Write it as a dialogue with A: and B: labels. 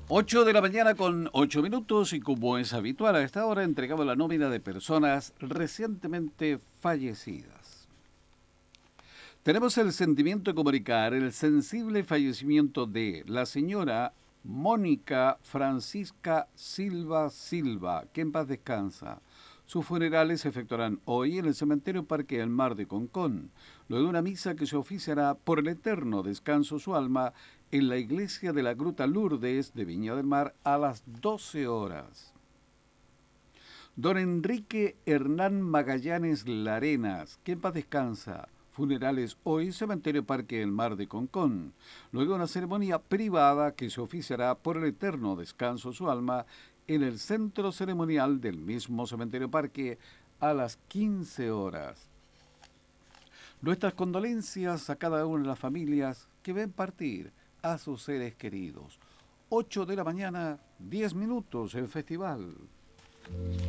A: 8 de la mañana con 8 minutos y como es habitual a esta hora entregamos la nómina de personas recientemente fallecidas. Tenemos el sentimiento de comunicar el sensible fallecimiento de la señora Mónica Francisca Silva Silva, que en paz descansa. Sus funerales se efectuarán hoy en el cementerio Parque del Mar de Concón, luego de una misa que se oficiará por el eterno descanso su alma en la iglesia de la Gruta Lourdes de Viña del Mar a las 12 horas. Don Enrique Hernán Magallanes Larenas, que en paz descansa. Funerales hoy, Cementerio Parque del Mar de Concón. Luego una ceremonia privada que se oficiará por el eterno descanso de su alma en el centro ceremonial del mismo Cementerio Parque a las 15 horas. Nuestras condolencias a cada una de las familias que ven partir a sus seres queridos. 8 de la mañana, 10 minutos, el festival.